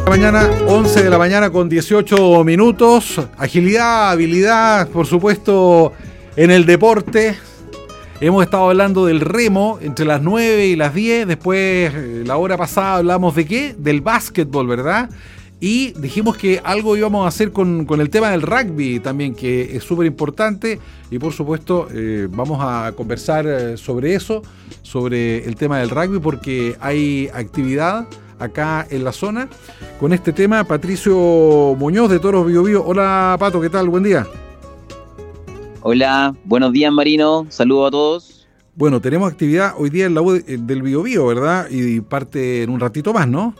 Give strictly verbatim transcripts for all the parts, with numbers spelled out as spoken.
Mañana, once de la mañana con dieciocho minutos. Agilidad, habilidad, por supuesto, en el deporte. Hemos estado hablando del remo entre las nueve y las diez. Después, la hora pasada, hablamos de qué? Del básquetbol, ¿verdad? Y dijimos que algo íbamos a hacer con, con el tema del rugby también, que es súper importante. Y por supuesto, eh, vamos a conversar sobre eso, sobre el tema del rugby, porque hay actividad acá en la zona. Con este tema, Patricio Muñoz de Toros Bio Bio. Hola, Pato, ¿qué tal? Buen día. Hola, buenos días, Marino. Saludos a todos. Bueno, tenemos actividad hoy día en la U del Bio Bio, ¿verdad? Y parte en un ratito más, ¿no?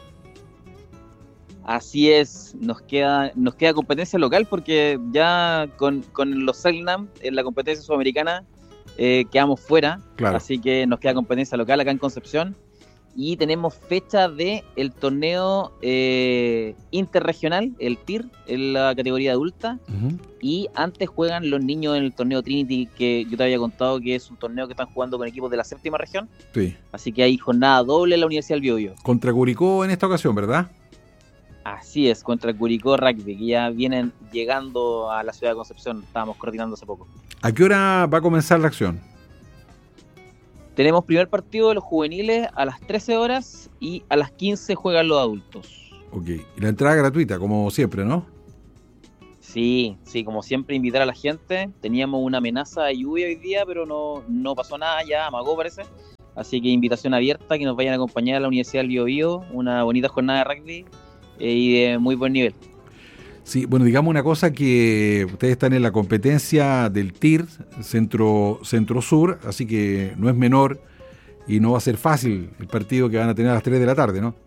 Así es, nos queda nos queda competencia local porque ya con, con los Selknam en la competencia sudamericana eh, quedamos fuera, claro. Así que nos queda competencia local acá en Concepción y tenemos fecha de el torneo eh, interregional, el T I R, en la categoría adulta, uh-huh. Y antes juegan los niños en el torneo Trinity, que yo te había contado que es un torneo que están jugando con equipos de la séptima región, sí. Así que hay jornada doble en la Universidad del Bio Bio. Contra Curicó en esta ocasión, ¿verdad? Así es, contra Curicó Rugby, que ya vienen llegando a la ciudad de Concepción, estábamos coordinando hace poco. ¿A qué hora va a comenzar la acción? Tenemos primer partido de los juveniles a las trece horas y a las quince juegan los adultos. Ok, y la entrada gratuita, como siempre, ¿no? Sí, sí, como siempre invitar a la gente. Teníamos una amenaza de lluvia hoy día, pero no, no pasó nada, ya amagó parece. Así que invitación abierta, que nos vayan a acompañar a la Universidad del Bio Bio, una bonita jornada de rugby eh, y de muy buen nivel. Sí, bueno, digamos una cosa, que ustedes están en la competencia del T I R Centro, Centro Sur, así que no es menor y no va a ser fácil el partido que van a tener a las tres de la tarde, ¿no?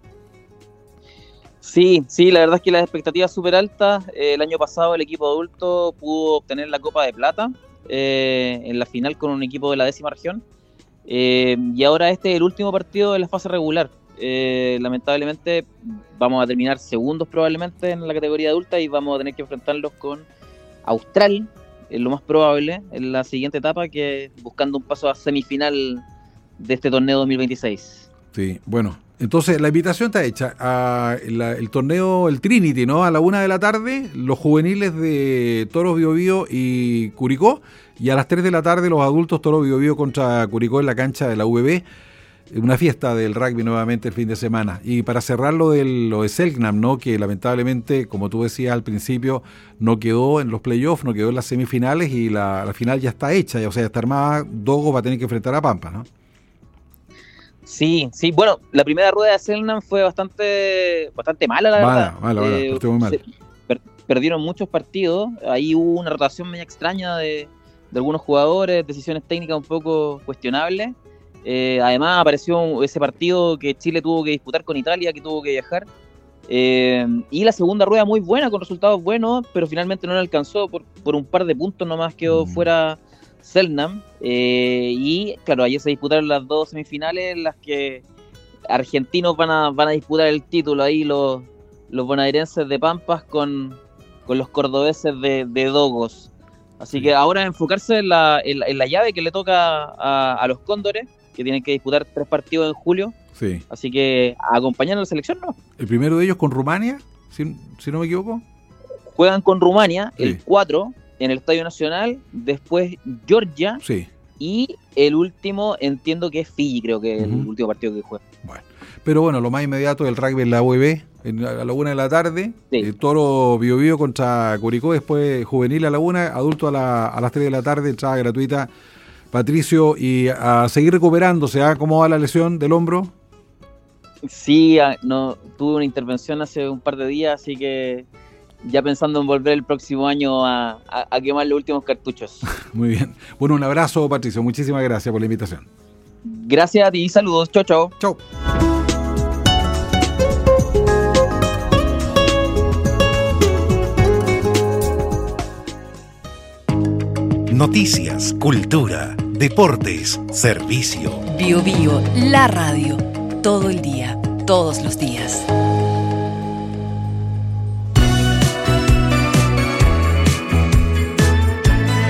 Sí, sí, la verdad es que las expectativas súper altas. Eh, el año pasado el equipo adulto pudo obtener la Copa de Plata eh, en la final con un equipo de la décima región eh, y ahora este es el último partido de la fase regular. Eh, lamentablemente vamos a terminar segundos probablemente en la categoría adulta y vamos a tener que enfrentarlos con Austral, es lo más probable en la siguiente etapa, que buscando un paso a semifinal de este torneo dos mil veintiséis. Sí, bueno, entonces la invitación está hecha a la, el torneo, el Trinity, ¿no? A la una de la tarde, los juveniles de Toros Bio Bio y Curicó, y a las tres de la tarde los adultos Toros Bio Bio contra Curicó en la cancha de la U B B. Una fiesta del rugby nuevamente el fin de semana. Y para cerrar lo, del, lo de Selknam, ¿no? Que lamentablemente, como tú decías al principio, no quedó en los playoffs, no quedó en las semifinales y la, la final ya está hecha, o sea, está armada. Dogo va a tener que enfrentar a Pampa, ¿no? Sí, sí, bueno, la primera rueda de Selknam fue bastante bastante mala, la mala, verdad. Mala, mala, eh, muy mal. per, perdieron muchos partidos, ahí hubo una rotación media extraña de, de algunos jugadores, decisiones técnicas un poco cuestionables. Eh, además apareció ese partido que Chile tuvo que disputar con Italia, que tuvo que viajar, eh, y la segunda rueda muy buena, con resultados buenos, pero finalmente no le alcanzó, por, por un par de puntos nomás quedó mm. fuera Selknam, eh, y claro, ayer se disputaron las dos semifinales en las que argentinos van a, van a disputar el título, ahí los, los bonaerenses de Pampas con, con los cordobeses de, de Dogos. Así sí. que ahora enfocarse en la, en, la, en la llave que le toca a, a los Cóndores, que tienen que disputar tres partidos en julio. Sí. Así que acompañar a la selección, ¿no? El primero de ellos con Rumania, si, si no me equivoco. Juegan con Rumania sí. el cuatro en el Estadio Nacional, después Georgia sí. y el último entiendo que es Fiji, creo que es uh-huh. el último partido que juega. Bueno, pero bueno, lo más inmediato del rugby en la U E B, en, a la una de la tarde, sí. el Toro Bio Bio contra Curicó, después juvenil a la una, adulto a, la, a las tres de la tarde, entrada gratuita. Patricio, y a seguir recuperándose, ¿eh? ¿Cómo va la lesión del hombro? Sí, no, tuve una intervención hace un par de días, así que ya pensando en volver el próximo año a, a, a quemar los últimos cartuchos. Muy bien. Bueno, un abrazo, Patricio. Muchísimas gracias por la invitación. Gracias a ti, saludos. Chau, chau. Chau. Noticias, cultura, deportes, servicio. Bio Bio, la radio. Todo el día, todos los días.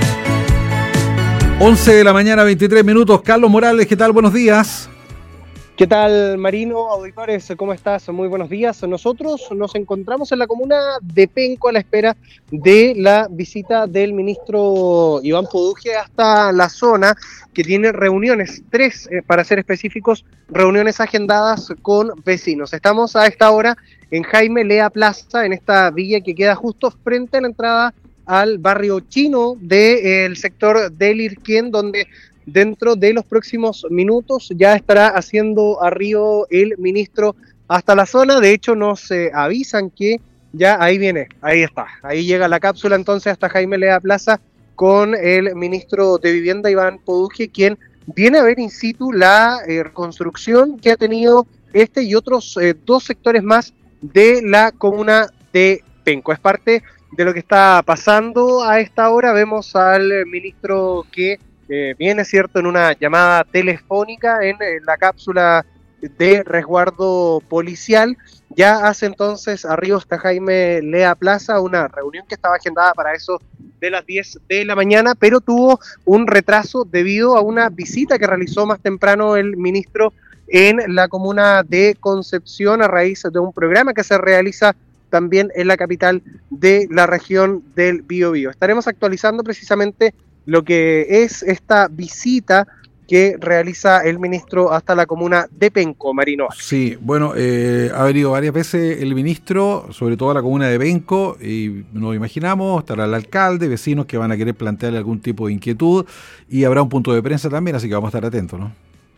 once de la mañana, veintitrés minutos. Carlos Morales, ¿qué tal? Buenos días. ¿Qué tal, Marino, auditores? ¿Cómo estás? Muy buenos días. Nosotros nos encontramos en la comuna de Penco a la espera de la visita del ministro Iván Poduje hasta la zona, que tiene reuniones, tres, eh, para ser específicos, reuniones agendadas con vecinos. Estamos a esta hora en Jaime Lea Plaza, en esta villa que queda justo frente a la entrada al barrio chino del sector del Irquén, donde dentro de los próximos minutos ya estará haciendo arribo el ministro hasta la zona. De hecho, nos eh, avisan que ya ahí viene, ahí está, ahí llega la cápsula entonces hasta Jaime Lea Plaza con el ministro de Vivienda Iván Poduje, quien viene a ver in situ la eh, reconstrucción que ha tenido este y otros eh, dos sectores más de la comuna de Penco. Es parte de lo que está pasando a esta hora. Vemos al ministro que Eh, viene, cierto, en una llamada telefónica en, en la cápsula de resguardo policial. Ya hace entonces arriba hasta Jaime Lea Plaza una reunión que estaba agendada para eso de las diez de la mañana, pero tuvo un retraso debido a una visita que realizó más temprano el ministro en la comuna de Concepción a raíz de un programa que se realiza también en la capital de la región del Biobío. Estaremos actualizando precisamente lo que es esta visita que realiza el ministro hasta la comuna de Penco, Marino. Sí, bueno, eh, ha venido varias veces el ministro, sobre todo a la comuna de Penco, y nos imaginamos, estará el alcalde, vecinos que van a querer plantearle algún tipo de inquietud, y habrá un punto de prensa también, así que vamos a estar atentos, ¿no?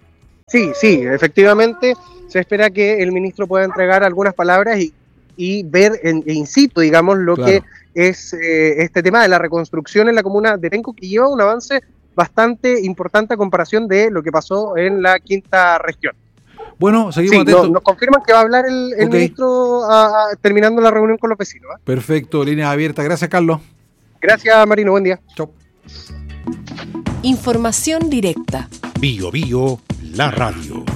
Sí, sí, efectivamente, se espera que el ministro pueda entregar algunas palabras y, y ver en, in situ, digamos, lo claro. que es eh, este tema de la reconstrucción en la comuna de Penco, que lleva un avance bastante importante a comparación de lo que pasó en la quinta región. Bueno, seguimos sí, atentos. No, nos confirman que va a hablar el, el okay. ministro a, a, terminando la reunión con los vecinos. ¿eh? Perfecto, línea abierta. Gracias, Carlos. Gracias, Marino. Buen día. Chau. Información directa. Bio Bio, la radio.